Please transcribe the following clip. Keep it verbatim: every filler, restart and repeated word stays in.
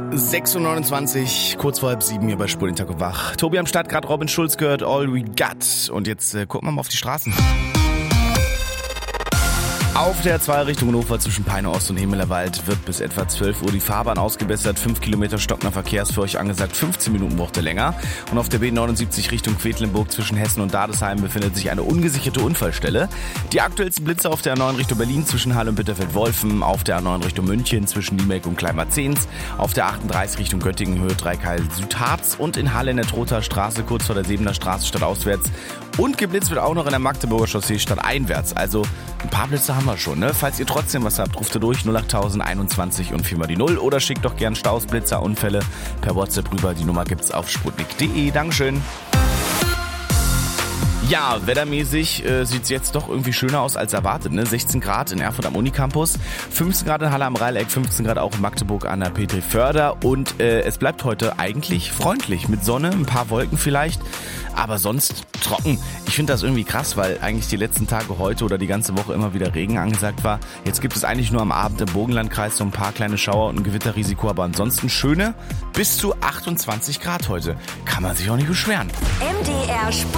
sechs Uhr neunundzwanzig, kurz vor halb sieben hier bei Spur den Tag und wach. Tobi am Start, gerade Robin Schulz gehört, All We Got. Und jetzt äh, gucken wir mal auf die Straßen. Auf der zwei Richtung Hannover zwischen Peine Ost und Himmelerwald wird bis etwa zwölf Uhr die Fahrbahn ausgebessert. fünf Kilometer stockender Verkehr ist für euch angesagt, fünfzehn Minuten braucht ihr länger. Und auf der B neunundsiebzig Richtung Quedlinburg zwischen Hessen und Dadesheim befindet sich eine ungesicherte Unfallstelle. Die aktuellsten Blitze auf der A neun Richtung Berlin zwischen Halle und Bitterfeld-Wolfen, auf der A neun Richtung München zwischen Niemelk und Kleinmarzens, auf der achtunddreißig Richtung Göttingen Höhe Dreikeil-Südharz und in Halle in der Trothaer Straße kurz vor der Sebener Straße stadtauswärts. Und geblitzt wird auch noch in der Magdeburger Chaussee stadteinwärts. Also ein paar Blitze haben wir schon, ne? Falls ihr trotzdem was habt, ruft ihr durch null achttausend einundzwanzig und viermal die null oder schickt doch gern Staus, Blitzer, Unfälle per WhatsApp rüber. Die Nummer gibt's auf sputnik punkt de. Dankeschön. Ja, wettermäßig äh, sieht es jetzt doch irgendwie schöner aus als erwartet. Ne? sechzehn Grad in Erfurt am Unicampus, fünfzehn Grad in Halle am Rheilleck, fünfzehn Grad auch in Magdeburg an der Petri Förder. Und äh, es bleibt heute eigentlich freundlich mit Sonne, ein paar Wolken vielleicht, aber sonst trocken. Ich finde das irgendwie krass, weil eigentlich die letzten Tage heute oder die ganze Woche immer wieder Regen angesagt war. Jetzt gibt es eigentlich nur am Abend im Burgenlandkreis so ein paar kleine Schauer und ein Gewitterrisiko, aber ansonsten schöne bis zu achtundzwanzig Grad heute. Kann man sich auch nicht beschweren. M D R Sport.